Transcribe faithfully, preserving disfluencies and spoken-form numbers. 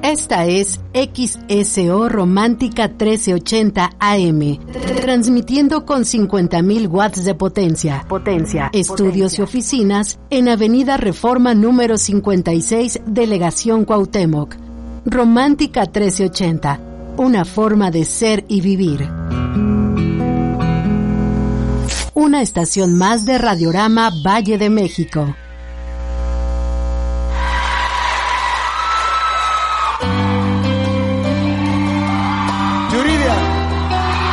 Esta es X S O Romántica trece ochenta A M, transmitiendo con cincuenta mil watts de potencia. Potencia. Estudios potencia. Y oficinas en Avenida Reforma número cincuenta y seis, Delegación Cuauhtémoc. Romántica trece ochenta, una forma de ser y vivir. Una estación más de Radiorama Valle de México.